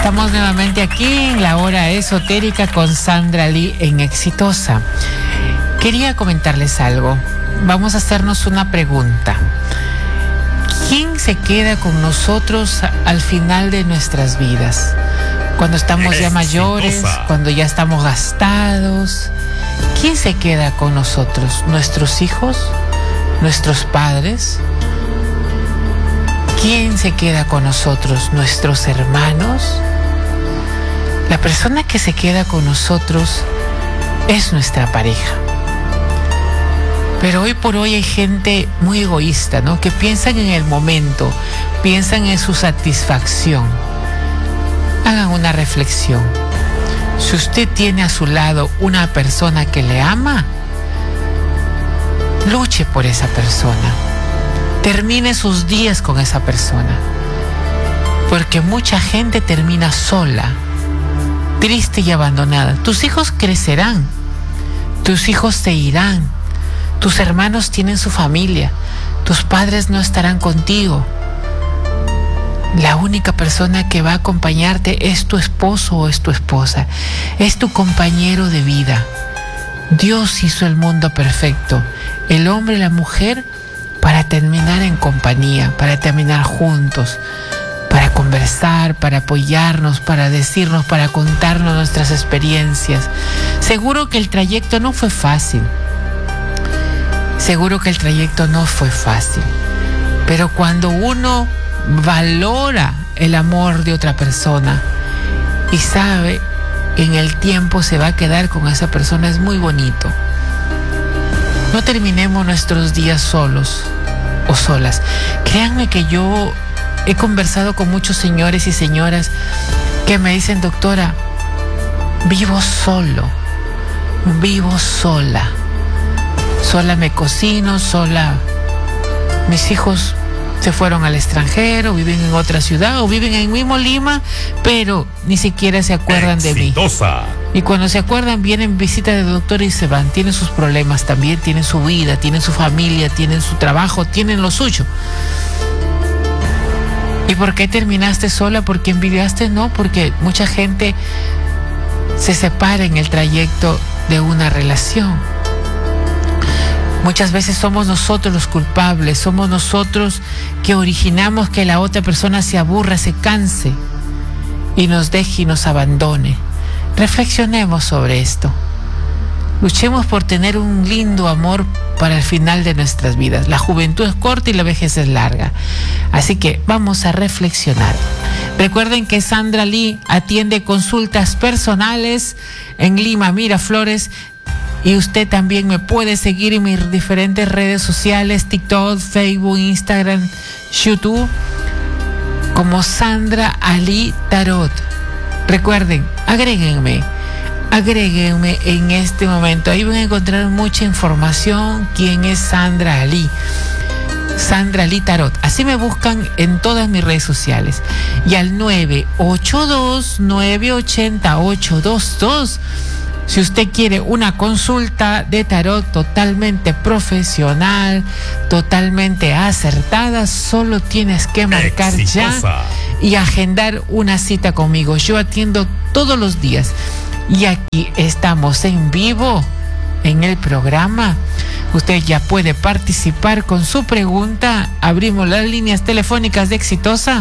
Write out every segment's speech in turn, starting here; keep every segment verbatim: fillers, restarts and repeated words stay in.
Estamos nuevamente aquí en la hora esotérica con Sandra Lee en Exitosa. Quería comentarles algo. Vamos a hacernos una pregunta. ¿Quién se queda con nosotros al final de nuestras vidas? Cuando estamos ya mayores, cuando ya estamos gastados. ¿Quién se queda con nosotros? ¿Nuestros hijos? ¿Nuestros padres? ¿Quién se queda con nosotros? ¿Nuestros hermanos? La persona que se queda con nosotros es nuestra pareja. Pero hoy por hoy hay gente muy egoísta, ¿no? Que piensan en el momento, piensan en su satisfacción. Hagan una reflexión. Si usted tiene a su lado una persona que le ama, luche por esa persona. Termine sus días con esa persona. Porque mucha gente termina sola, triste y abandonada. Tus hijos crecerán, tus hijos se irán, tus hermanos tienen su familia, tus padres no estarán contigo. La única persona que va a acompañarte es tu esposo o es tu esposa, es tu compañero de vida. Dios hizo el mundo perfecto, el hombre y la mujer, para terminar en compañía, para terminar juntos, para conversar, para apoyarnos, para decirnos, para contarnos nuestras experiencias. Seguro que el trayecto no fue fácil. Seguro que el trayecto no fue fácil. Pero cuando uno valora el amor de otra persona y sabe en el tiempo se va a quedar con esa persona, es muy bonito. No terminemos nuestros días solos o solas. Créanme que yo he conversado con muchos señores y señoras que me dicen: doctora, vivo solo, vivo sola. Sola me cocino, sola. Mis hijos se fueron al extranjero, viven en otra ciudad o viven en mismo Lima, pero ni siquiera se acuerdan Exitosa. de mí. Y cuando se acuerdan, vienen visita de doctor y se van. Tienen sus problemas también, tienen su vida, tienen su familia, tienen su trabajo, tienen lo suyo. ¿Y por qué terminaste sola? ¿Porque envidiaste? No, porque mucha gente se separa en el trayecto de una relación. Muchas veces somos nosotros los culpables, somos nosotros que originamos que la otra persona se aburra, se canse y nos deje y nos abandone. Reflexionemos sobre esto. Luchemos por tener un lindo amor para el final de nuestras vidas. La juventud es corta y la vejez es larga. Así que vamos a reflexionar. Recuerden que Sandra Lee atiende consultas personales en Lima, Miraflores. Y usted también me puede seguir en mis diferentes redes sociales, TikTok, Facebook, Instagram, YouTube, como Sandra Ali Tarot. Recuerden, agréguenme, agréguenme en este momento. Ahí van a encontrar mucha información. ¿Quién es Sandra Ali? Sandra Ali Tarot. Así me buscan en todas mis redes sociales. Y al nueve ocho dos, nueve ocho cero, ocho dos dos. Si usted quiere una consulta de tarot totalmente profesional, totalmente acertada, solo tienes que marcar Exitosa. ya y agendar una cita conmigo. Yo atiendo todos los días y aquí estamos en vivo en el programa. Usted ya puede participar con su pregunta. Abrimos las líneas telefónicas de Exitosa.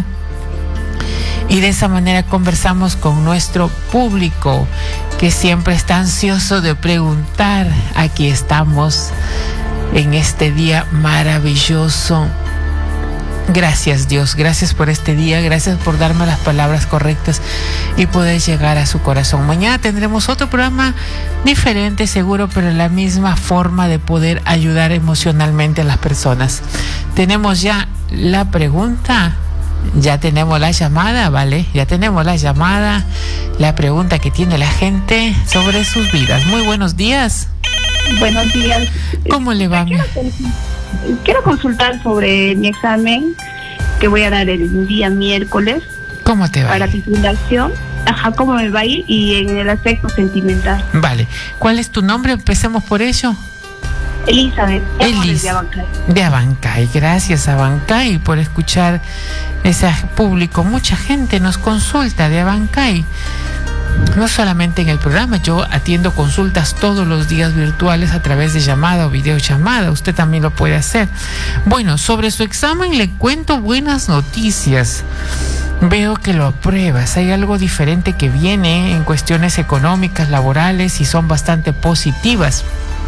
Y de esa manera conversamos con nuestro público que siempre está ansioso de preguntar. Aquí estamos en este día maravilloso. Gracias, Dios, gracias por este día, gracias por darme las palabras correctas y poder llegar a su corazón. Mañana tendremos otro programa diferente, seguro, pero la misma forma de poder ayudar emocionalmente a las personas. Tenemos ya la pregunta. Ya tenemos la llamada, ¿vale? Ya tenemos la llamada, la pregunta que tiene la gente sobre sus vidas. Muy buenos días. Buenos días. ¿Cómo le va? Quiero, quiero consultar sobre mi examen que voy a dar el día miércoles. ¿Cómo te va? Para titulación. Ajá, ¿cómo me va a ir? Y en el aspecto sentimental. Vale. ¿Cuál es tu nombre? Empecemos por ello. Elizabeth. Elis, de Abancay. De Abancay. Gracias, Abancay, por escuchar ese público. Mucha gente nos consulta de Abancay. No solamente en el programa, yo atiendo consultas todos los días virtuales a través de llamada o videollamada. Usted también lo puede hacer. Bueno, sobre su examen le cuento buenas noticias. Veo que lo apruebas. Hay algo diferente que viene en cuestiones económicas, laborales, y son bastante positivas.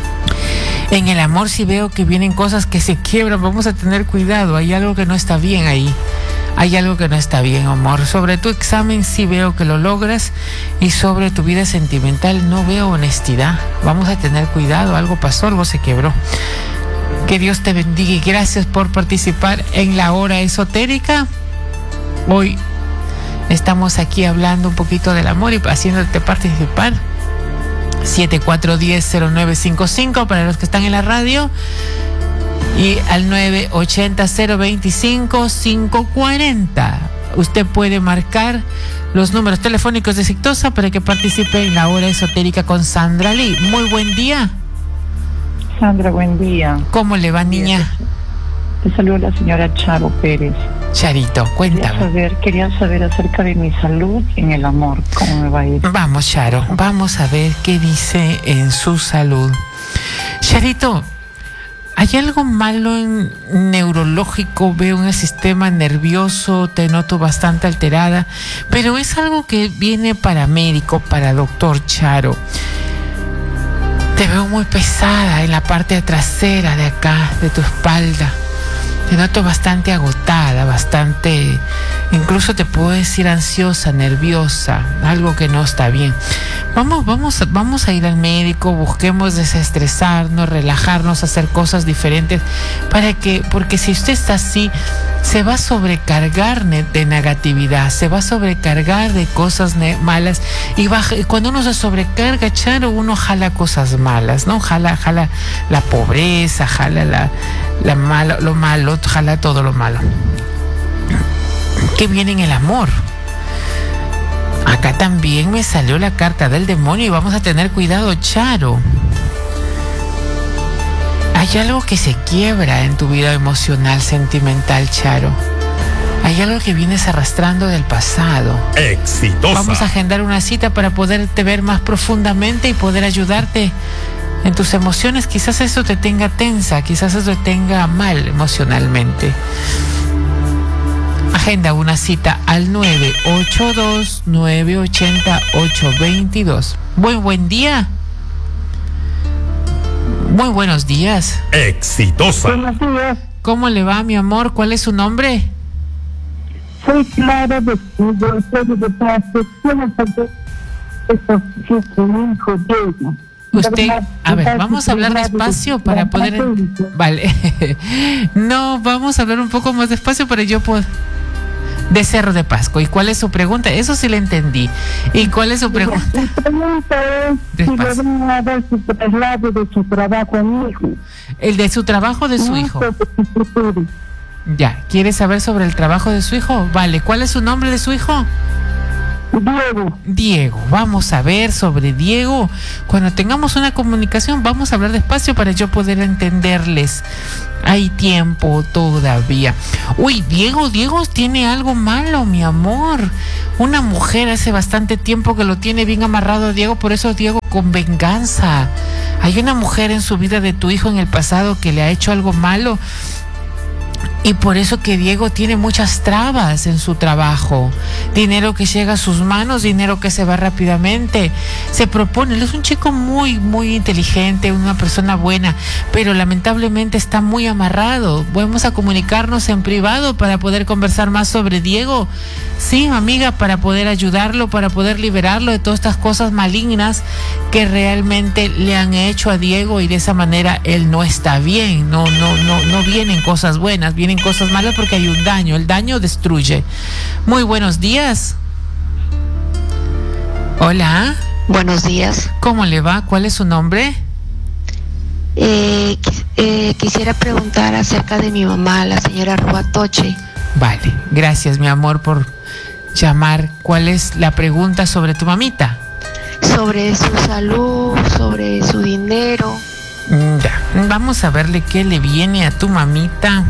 En el amor sí veo que vienen cosas que se quiebran. Vamos a tener cuidado. Hay algo que no está bien ahí. Hay algo que no está bien, amor. Sobre tu examen sí veo que lo logras, y sobre tu vida sentimental no veo honestidad. Vamos a tener cuidado. Algo pasó, algo se quebró. Que Dios te bendiga y gracias por participar en la hora esotérica. Hoy estamos aquí hablando un poquito del amor y haciéndote participar. siete cuatro uno cero cero nueve cinco cinco para los que están en la radio, y al nueve ocho cero cero dos cinco cinco cuatro cero. Usted puede marcar los números telefónicos de Exitosa para que participe en la hora esotérica con Sandra Lee. Muy buen día. Sandra, buen día. ¿Cómo le va, niña? Te saluda la señora Charo Pérez. Charito, cuéntame. Quería saber, quería saber acerca de mi salud y en el amor, cómo me va a ir. Vamos, Charo, vamos a ver qué dice en su salud. Charito, ¿hay algo malo en neurológico? Veo en el sistema nervioso, te noto bastante alterada, pero es algo que viene para médico, para doctor Charo. Te veo muy pesada en la parte trasera de acá, de tu espalda. Te noto bastante agotada, bastante, incluso te puedo decir ansiosa, nerviosa, algo que no está bien. Vamos, vamos, vamos a ir al médico, busquemos desestresarnos, relajarnos, hacer cosas diferentes, para que, porque si usted está así, se va a sobrecargar de negatividad, se va a sobrecargar de cosas malas, y, baja, y cuando uno se sobrecarga, Charo, uno jala cosas malas, ¿no? Jala, jala la pobreza, jala la, la malo, lo malo, jala todo lo malo. ¿Qué viene en el amor? Acá también me salió la carta del demonio y vamos a tener cuidado, Charo. Hay algo que se quiebra en tu vida emocional, sentimental, Charo. Hay algo que vienes arrastrando del pasado. Exitosa. Vamos a agendar una cita para poderte ver más profundamente y poder ayudarte en tus emociones. Quizás eso te tenga tensa, quizás eso te tenga mal emocionalmente. Agenda una cita al nueve ocho dos, nueve ocho cero, ocho dos dos. Buen buen día. Muy buenos días. Exitosa. Buenos días. ¿Cómo le va, mi amor? ¿Cuál es su nombre? Soy Clara de Pueblo de Paz. Usted, a ver, vamos a hablar despacio para poder... Vale. No, vamos a hablar un poco más despacio para yo poder... De Cerro de Pasco. ¿Y cuál es su pregunta? Eso sí le entendí. ¿Y cuál es su pregunta? Mi pregunta es si le van a dar su traslado de su trabajo a mi hijo. ¿El de su trabajo o de su hijo? Ya, ¿quiere saber sobre el trabajo de su hijo? Vale, ¿cuál es su nombre de su hijo? Diego. Diego, vamos a ver sobre Diego. Cuando tengamos una comunicación vamos a hablar despacio para yo poder entenderles. Hay tiempo todavía. Uy, Diego, Diego tiene algo malo, mi amor. Una mujer hace bastante tiempo que lo tiene bien amarrado a Diego, por eso Diego con venganza. Hay una mujer en su vida de tu hijo en el pasado que le ha hecho algo malo. Y por eso que Diego tiene muchas trabas en su trabajo. Dinero que llega a sus manos, dinero que se va rápidamente. Se propone, él es un chico muy, muy inteligente, una persona buena, pero lamentablemente está muy amarrado. Vamos a comunicarnos en privado para poder conversar más sobre Diego. Sí, amiga, para poder ayudarlo, para poder liberarlo de todas estas cosas malignas que realmente le han hecho a Diego, y de esa manera él no está bien. No, no, no, no vienen cosas buenas, vienen cosas malas porque hay un daño. El daño destruye. Muy buenos días. Hola. Buenos días. ¿Cómo le va? ¿Cuál es su nombre? Eh, eh, quisiera preguntar acerca de mi mamá, la señora Ruatoche. Vale, gracias, mi amor, por llamar. ¿Cuál es la pregunta sobre tu mamita? Sobre su salud, sobre su dinero. Ya, vamos a verle qué le viene a tu mamita.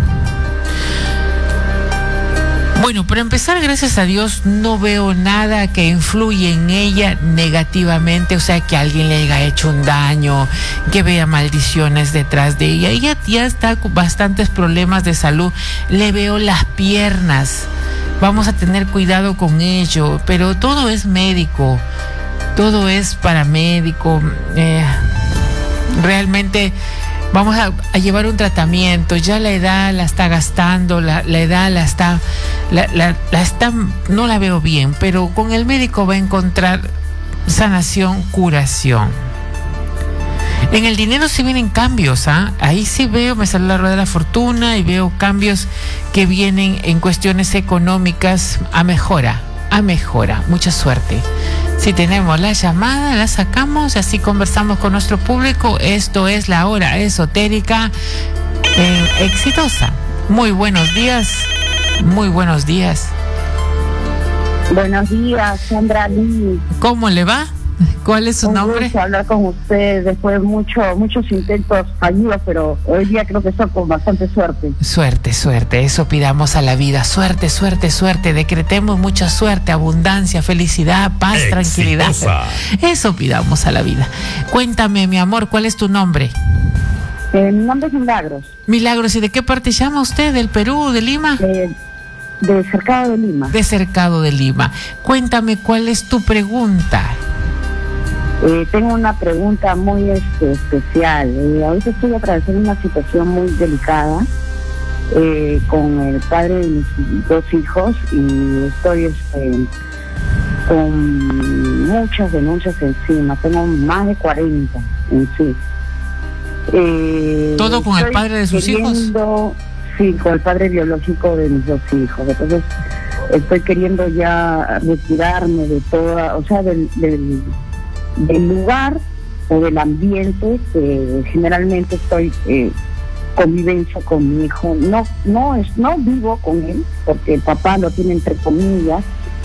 Bueno, para empezar, gracias a Dios, no veo nada que influya en ella negativamente, o sea, que alguien le haya hecho un daño, que vea maldiciones detrás de ella. Ella ya está con bastantes problemas de salud. Le veo las piernas. Vamos a tener cuidado con ello, pero todo es médico, todo es paramédico. Eh, realmente vamos a, a llevar un tratamiento. Ya la edad la está gastando, la, la edad la está, la, la, la está, no la veo bien, pero con el médico va a encontrar sanación, curación. En el dinero sí vienen cambios, ¿ah? ¿eh? Ahí sí veo, me sale la rueda de la fortuna y veo cambios que vienen en cuestiones económicas a mejora, a mejora. Mucha suerte. Si tenemos la llamada, la sacamos y así conversamos con nuestro público. Esto es la hora esotérica eh, exitosa. Muy buenos días, muy buenos días. Buenos días, Sandra Lee. ¿Cómo le va? ¿Cuál es su Un nombre? gusto hablar con usted después de mucho, muchos intentos fallidos, pero hoy día creo que estoy con bastante suerte. Suerte, suerte, eso pidamos a la vida. Suerte, suerte, suerte. Decretemos mucha suerte, abundancia, felicidad, paz, Exitosa. Tranquilidad. Eso pidamos a la vida. Cuéntame, mi amor, ¿cuál es tu nombre? Eh, mi nombre es Milagros. Milagros, ¿y de qué parte llama usted? ¿Del Perú, de Lima? Eh, de Cercado de Lima. De Cercado de Lima. Cuéntame, ¿cuál es tu pregunta? Eh, tengo una pregunta muy este, especial. Eh, ahorita estoy atravesando una situación muy delicada eh, con el padre de mis dos hijos y estoy este, con muchas denuncias encima. Tengo más de cuarenta en sí. Eh, ¿Todo con el padre de sus queriendo, hijos? Sí, con el padre biológico de mis dos hijos. Entonces estoy queriendo ya retirarme de toda, o sea, del... del del lugar o del ambiente que generalmente estoy eh, convivencia con mi hijo. No, no es, no vivo con él porque el papá lo tiene entre comillas.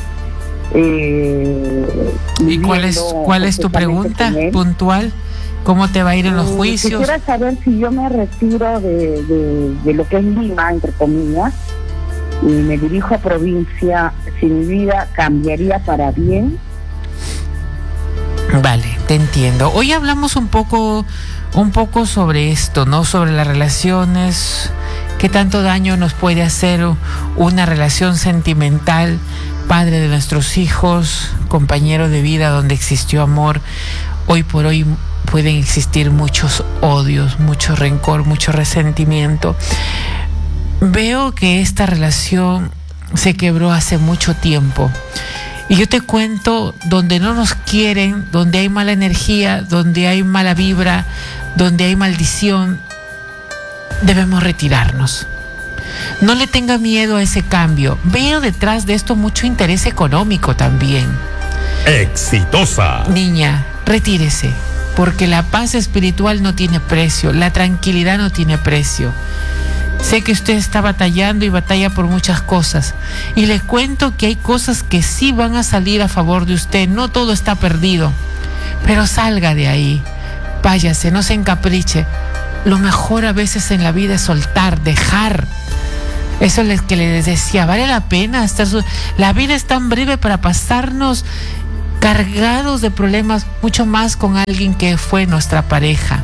Eh, ¿Y cuál es cuál es tu pregunta puntual? ¿Cómo te va a ir en los eh, juicios? Quisiera saber si yo me retiro de, de, de lo que es Lima, entre comillas, y me dirijo a provincia, si mi vida cambiaría para bien. Vale, te entiendo. Hoy hablamos un poco, un poco sobre esto, ¿no? Sobre las relaciones, qué tanto daño nos puede hacer una relación sentimental, padre de nuestros hijos, compañero de vida donde existió amor. Hoy por hoy pueden existir muchos odios, mucho rencor, mucho resentimiento. Veo que esta relación se quebró hace mucho tiempo. Y yo te cuento, donde no nos quieren, donde hay mala energía, donde hay mala vibra, donde hay maldición, debemos retirarnos. No le tenga miedo a ese cambio. Veo detrás de esto mucho interés económico también. Exitosa. Niña, retírese, porque la paz espiritual no tiene precio, la tranquilidad no tiene precio. Sé que usted está batallando y batalla por muchas cosas. Y le cuento que hay cosas que sí van a salir a favor de usted. No todo está perdido. Pero salga de ahí. Váyase, no se encapriche. Lo mejor a veces en la vida es soltar, dejar. Eso es lo que les decía. Vale la pena estar... Su... La vida es tan breve para pasarnos cargados de problemas, mucho más con alguien que fue nuestra pareja.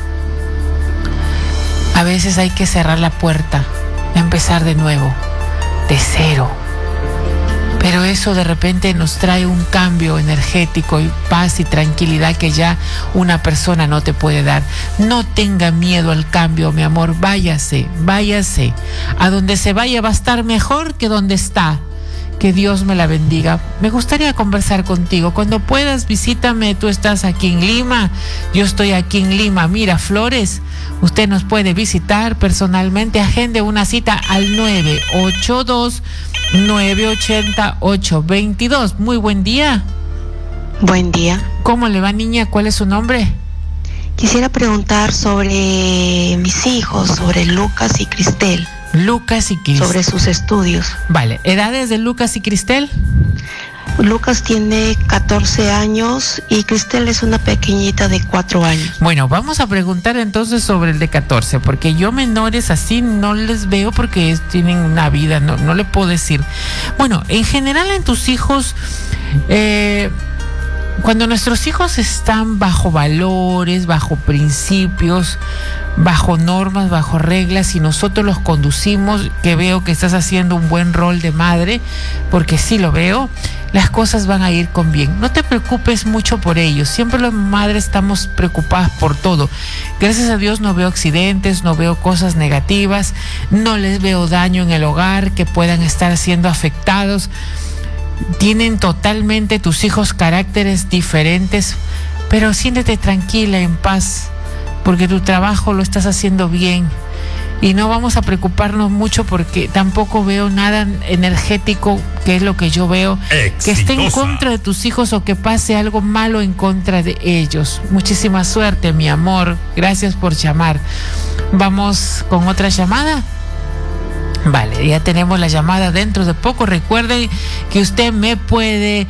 A veces hay que cerrar la puerta, empezar de nuevo, de cero. Pero eso de repente nos trae un cambio energético y paz y tranquilidad que ya una persona no te puede dar. No tenga miedo al cambio, mi amor. Váyase, váyase. A donde se vaya va a estar mejor que donde está. Que Dios me la bendiga. Me gustaría conversar contigo. Cuando puedas, visítame. Tú estás aquí en Lima. Yo estoy aquí en Lima. Miraflores. Usted nos puede visitar personalmente. Agende una cita al nueve ocho dos, nueve ocho cero, ocho dos dos. Muy buen día. Buen día. ¿Cómo le va, niña? ¿Cuál es su nombre? Quisiera preguntar sobre mis hijos, sobre Lucas y Cristel. Lucas y Cristel. Sobre sus estudios. Vale. ¿Edades de Lucas y Cristel? Lucas tiene catorce años y Cristel es una pequeñita de cuatro años. Bueno, vamos a preguntar entonces sobre el de catorce, porque yo menores así no les veo porque es, tienen una vida, no, no le puedo decir. Bueno, en general en tus hijos, eh, cuando nuestros hijos están bajo valores, bajo principios, bajo normas, bajo reglas, y nosotros los conducimos, que veo que estás haciendo un buen rol de madre, porque sí lo veo, las cosas van a ir con bien. No te preocupes mucho por ellos. Siempre las madres estamos preocupadas por todo. Gracias a Dios no veo accidentes, no veo cosas negativas, no les veo daño en el hogar que puedan estar siendo afectados. Tienen totalmente tus hijos caracteres diferentes, pero siéntete tranquila, en paz, porque tu trabajo lo estás haciendo bien. Y no vamos a preocuparnos mucho porque tampoco veo nada energético, que es lo que yo veo, Exitosa. Que esté en contra de tus hijos o que pase algo malo en contra de ellos. Muchísima suerte, mi amor. Gracias por llamar. Vamos con otra llamada. Vale, ya tenemos la llamada dentro de poco. Recuerden que usted me puede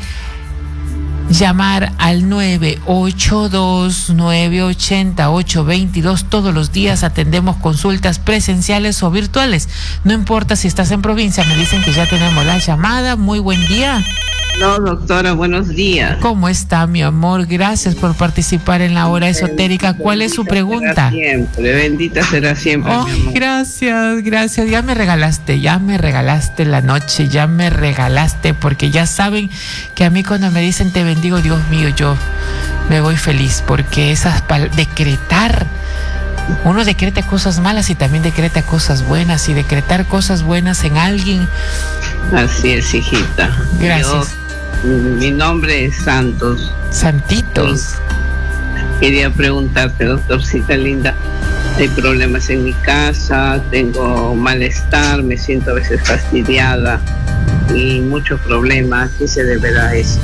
llamar al nueve ocho dos, nueve ocho cero, ocho dos dos. Todos los días atendemos consultas presenciales o virtuales. No importa si estás en provincia, me dicen que ya tenemos la llamada. Muy buen día. No, doctora, buenos días. ¿Cómo está, mi amor? Gracias por participar en la hora esotérica. ¿Cuál es su pregunta? Será siempre, bendita será siempre, Oh, mi amor. gracias, gracias. Ya me regalaste, ya me regalaste la noche, ya me regalaste, porque ya saben que a mí cuando me dicen te bendigo, Dios mío, yo me voy feliz, porque esas pal- decretar, uno decreta cosas malas y también decreta cosas buenas, y decretar cosas buenas en alguien. Así es, hijita. Gracias. Yo, mi nombre es Santos. Santitos. Quería preguntarte, doctorcita linda, hay problemas en mi casa, tengo malestar, me siento a veces fastidiada y muchos problemas. ¿A qué se deberá eso?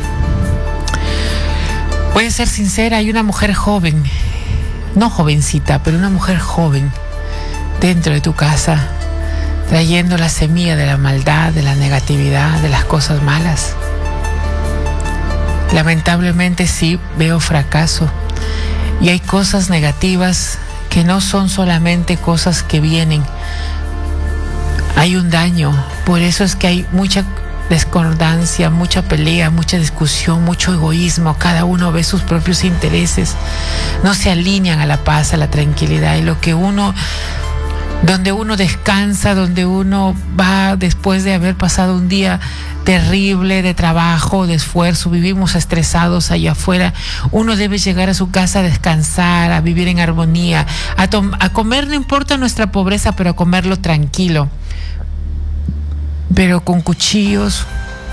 Voy a ser sincera, hay una mujer joven, no jovencita, pero una mujer joven dentro de tu casa, trayendo la semilla de la maldad, de la negatividad, de las cosas malas. Lamentablemente sí veo fracaso, y hay cosas negativas que no son solamente cosas que vienen. Hay un daño, por eso es que hay mucha discordancia, mucha pelea, mucha discusión, mucho egoísmo. Cada uno ve sus propios intereses, no se alinean a la paz, a la tranquilidad, y lo que uno, donde uno descansa, donde uno va después de haber pasado un día terrible de trabajo, de esfuerzo, vivimos estresados allá afuera, uno debe llegar a su casa a descansar, a vivir en armonía, a, tom- a comer, no importa nuestra pobreza, pero a comerlo tranquilo, pero con cuchillos,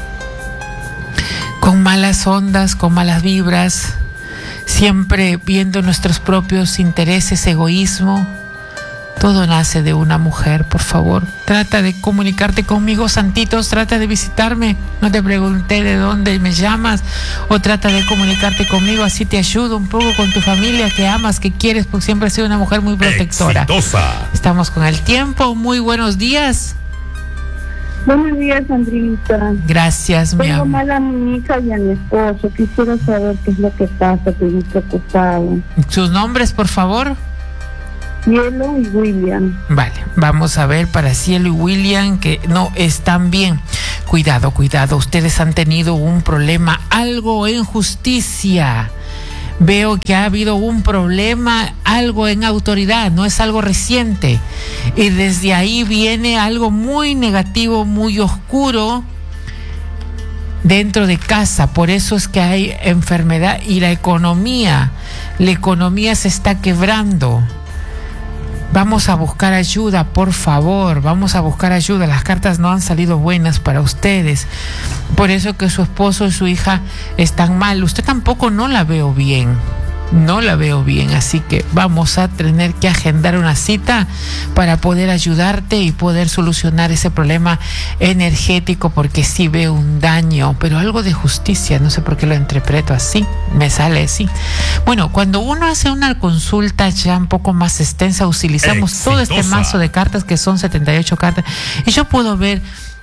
con malas ondas, con malas vibras, siempre viendo nuestros propios intereses, egoísmo. Todo nace de una mujer. Por favor, trata de comunicarte conmigo, Santitos, trata de visitarme. No te pregunté de dónde me llamas, o trata de comunicarte conmigo, así te ayudo un poco con tu familia que amas, que quieres, porque siempre has sido una mujer muy protectora. Exitosa. Estamos con el tiempo. Muy buenos días. Buenos días, Andrita. Gracias, mi Tengo amor. mal a mi hija y a mi esposo. Quisiera saber qué es lo que pasa, estoy muy preocupado. ¿Sus nombres, por favor? Cielo y William. Vale, vamos a ver para Cielo y William, que no están bien. Cuidado, cuidado, ustedes han tenido un problema, algo en justicia. Veo que ha habido un problema, algo en autoridad, no es algo reciente. Y desde ahí viene algo muy negativo, muy oscuro dentro de casa. Por eso es que hay enfermedad y la economía, la economía se está quebrando. Vamos a buscar ayuda, por favor, vamos a buscar ayuda. Las cartas no han salido buenas para ustedes. Por eso que su esposo y su hija están mal. Usted tampoco, no la veo bien. No la veo bien, así que vamos a tener que agendar una cita para poder ayudarte y poder solucionar ese problema energético, porque sí veo un daño, pero algo de justicia, no sé por qué lo interpreto así, me sale así. Bueno, cuando uno hace una consulta ya un poco más extensa, utilizamos todo este Exitosa. mazo de cartas, que son setenta y ocho cartas, y yo puedo ver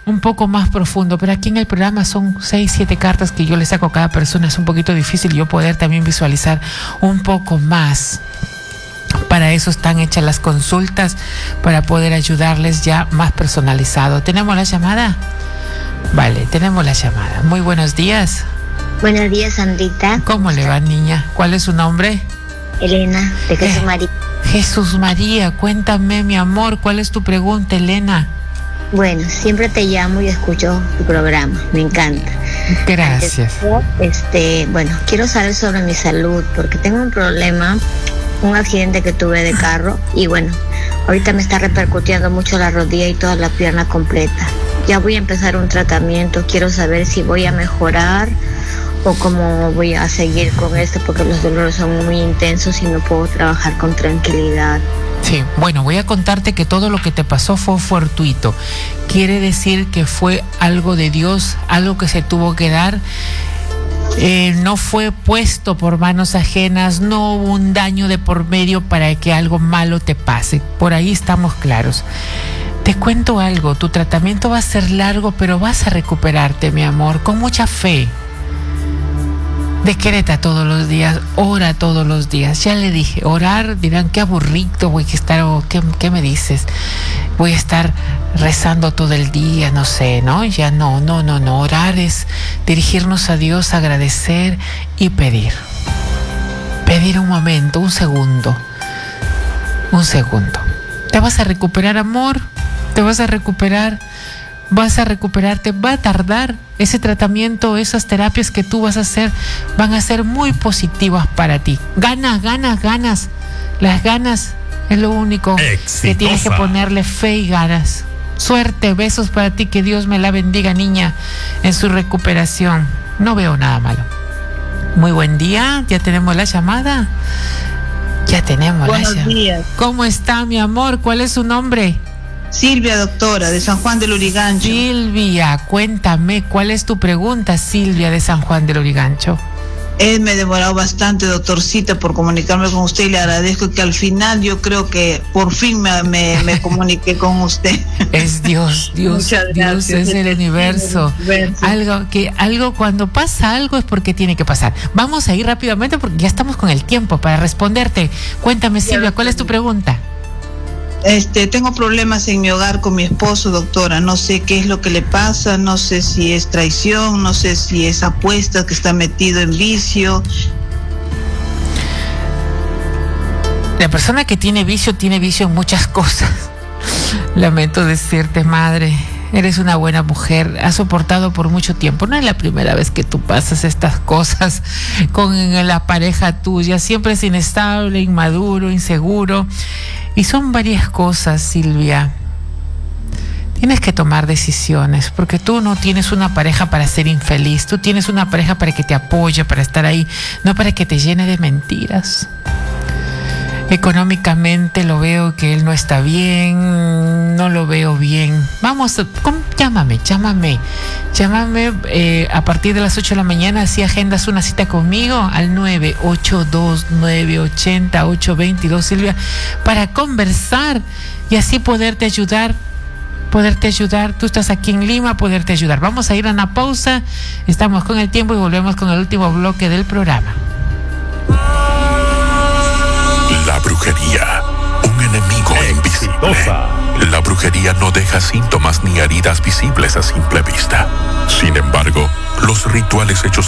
un poco más profundo, pero aquí en el programa son seis, siete cartas que yo le saco a cada persona. Es un poquito difícil yo poder también visualizar un poco más. Para eso están hechas las consultas, para poder ayudarles ya más personalizado. ¿Tenemos la llamada? Vale, tenemos la llamada. Muy buenos días. Buenos días, Sandrita. ¿Cómo le va, niña? ¿Cuál es su nombre? Elena, de Jesús eh, María. Jesús María, cuéntame, mi amor, ¿cuál es tu pregunta, Elena? Bueno, siempre te llamo y escucho tu programa, me encanta. Gracias. Antes, este, bueno, quiero saber sobre mi salud, porque tengo un problema, un accidente que tuve de carro, y bueno, ahorita me está repercutiendo mucho la rodilla y toda la pierna completa. Ya voy a empezar un tratamiento, quiero saber si voy a mejorar o cómo voy a seguir con esto, porque los dolores son muy intensos y no puedo trabajar con tranquilidad. Sí, bueno, voy a contarte que todo lo que te pasó fue fortuito. Quiere decir que fue algo de Dios, algo que se tuvo que dar. Eh, no fue puesto por manos ajenas, no hubo un daño de por medio para que algo malo te pase. Por ahí estamos claros. Te cuento algo, tu tratamiento va a ser largo, pero vas a recuperarte, mi amor, con mucha fe. Decreta todos los días, ora todos los días. Ya le dije, orar, dirán, qué aburrido, voy a estar, oh, ¿qué, ¿qué me dices? Voy a estar rezando todo el día, no sé, ¿no? Ya no, no, no, no. Orar es dirigirnos a Dios, agradecer y pedir. Pedir un momento, un segundo. Un segundo. Te vas a recuperar, amor, te vas a recuperar. Vas a recuperarte, va a tardar. Ese tratamiento, esas terapias que tú vas a hacer van a ser muy positivas para ti. Ganas, ganas, ganas. Las ganas es lo único. Exitosa. Que tienes que ponerle fe y ganas. Suerte, besos para ti, que Dios me la bendiga, niña, en su recuperación. No veo nada malo. Muy buen día, ya tenemos la llamada. Ya tenemos Buenos la llamada. días. ¿Cómo está, mi amor? ¿Cuál es su nombre? Silvia, doctora, de San Juan del Lurigancho. Silvia, cuéntame, ¿cuál es tu pregunta, Silvia, de San Juan del Lurigancho? Él me he demorado bastante, doctorcita, por comunicarme con usted, y le agradezco que al final yo creo que por fin me, me, me comuniqué con usted. Es Dios, Dios, Muchas Dios gracias. es el universo. el universo. Algo que, algo cuando pasa algo es porque tiene que pasar. Vamos a ir rápidamente porque ya estamos con el tiempo para responderte. Cuéntame, Silvia, ¿cuál es tu pregunta? Este, tengo problemas en mi hogar con mi esposo, doctora. No sé qué es lo que le pasa, no sé si es traición, no sé si es apuesta, que está metido en vicio. La persona que tiene vicio, tiene vicio en muchas cosas. Lamento decirte, madre, eres una buena mujer, has soportado por mucho tiempo. No es la primera vez que tú pasas estas cosas con la pareja tuya. Siempre es inestable, inmaduro, inseguro. Y son varias cosas, Silvia. Tienes que tomar decisiones, porque tú no tienes una pareja para ser infeliz. Tú tienes una pareja para que te apoye, para estar ahí, no para que te llene de mentiras. Económicamente lo veo que él no está bien, no lo veo bien. Vamos, ¿cómo? llámame, llámame, llámame eh, a partir de las ocho de la mañana, si agendas una cita conmigo al nueve ocho dos, nueve ocho cero, ocho dos dos, Silvia, para conversar y así poderte ayudar, poderte ayudar. Tú estás aquí en Lima, poderte ayudar. Vamos a ir a una pausa, estamos con el tiempo y volvemos con el último bloque del programa. La brujería, un enemigo invisible. La brujería no deja síntomas ni heridas visibles a simple vista. Sin embargo, los rituales hechos